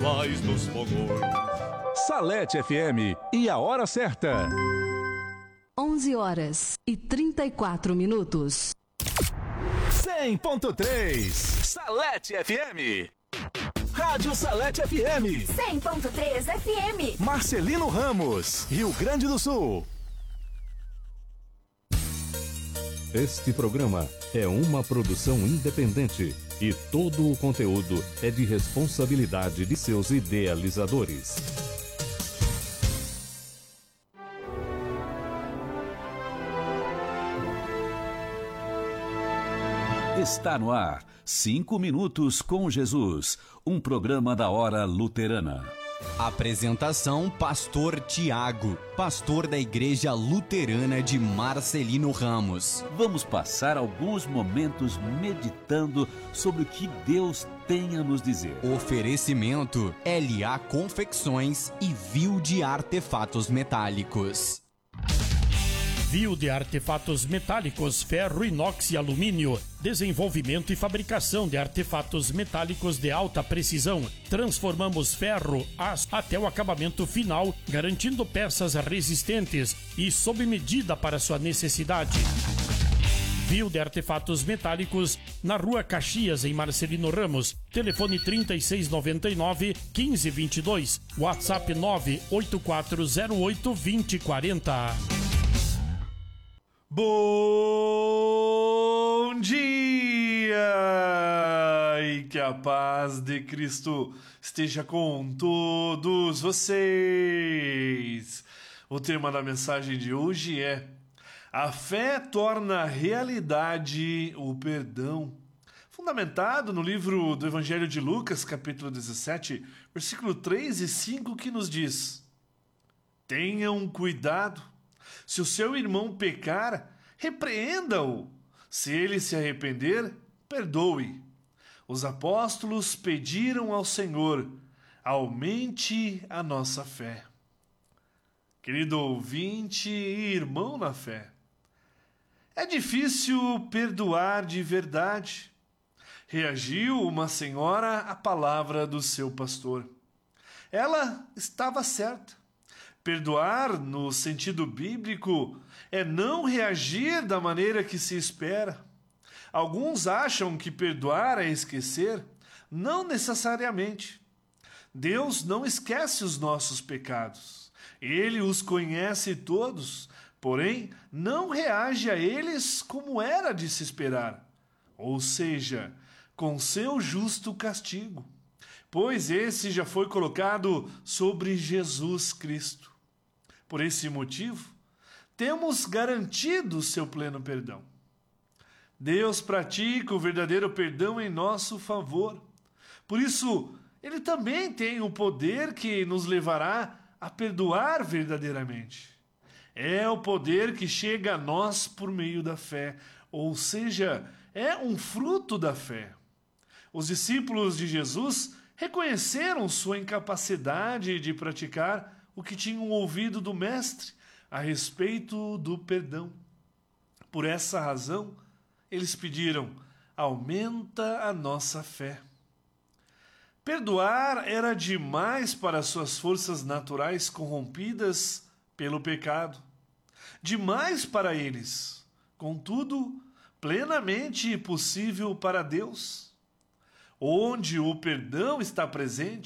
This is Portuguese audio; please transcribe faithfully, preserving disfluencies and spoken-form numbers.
Faz dos fogões. Salete F M e a hora certa. onze horas e trinta e quatro minutos. cem ponto três Salete F M. Rádio Salete F M. cem ponto três F M. Marcelino Ramos, Rio Grande do Sul. Este programa é uma produção independente e todo o conteúdo é de responsabilidade de seus idealizadores. Está no ar, Cinco Minutos com Jesus, um programa da Hora Luterana. Apresentação: Pastor Tiago, pastor da Igreja Luterana de Marcelino Ramos. Vamos passar alguns momentos meditando sobre o que Deus tem a nos dizer. Oferecimento: L A Confecções e Viu de Artefatos Metálicos. Viu de Artefatos Metálicos, ferro, inox e alumínio. Desenvolvimento e fabricação de artefatos metálicos de alta precisão. Transformamos ferro, aço até o acabamento final, garantindo peças resistentes e sob medida para sua necessidade. Viu de Artefatos Metálicos, na Rua Caxias, em Marcelino Ramos. Telefone trinta e seis noventa e nove, quinze vinte e dois. WhatsApp nove oito quatro zero oito, vinte quarenta. Bom dia! E que a paz de Cristo esteja com todos vocês. O tema da mensagem de hoje é: a fé torna realidade o perdão. Fundamentado no livro do Evangelho de Lucas, capítulo dezessete, versículo três e cinco, que nos diz: tenham cuidado. Se o seu irmão pecar, repreenda-o. Se ele se arrepender, perdoe. Os apóstolos pediram ao Senhor: aumente a nossa fé. Querido ouvinte e irmão na fé, é difícil perdoar de verdade. Reagiu uma senhora à palavra do seu pastor. Ela estava certa. Perdoar, no sentido bíblico, é não reagir da maneira que se espera. Alguns acham que perdoar é esquecer. Não necessariamente. Deus não esquece os nossos pecados. Ele os conhece todos, porém não reage a eles como era de se esperar, ou seja, com seu justo castigo, pois esse já foi colocado sobre Jesus Cristo. Por esse motivo, temos garantido o seu pleno perdão. Deus pratica o verdadeiro perdão em nosso favor. Por isso, Ele também tem o poder que nos levará a perdoar verdadeiramente. É o poder que chega a nós por meio da fé, ou seja, é um fruto da fé. Os discípulos de Jesus reconheceram sua incapacidade de praticar o que tinham ouvido do Mestre a respeito do perdão. Por essa razão, eles pediram: aumenta a nossa fé. Perdoar era demais para suas forças naturais corrompidas pelo pecado. Demais para eles, contudo, plenamente possível para Deus. Onde o perdão está presente,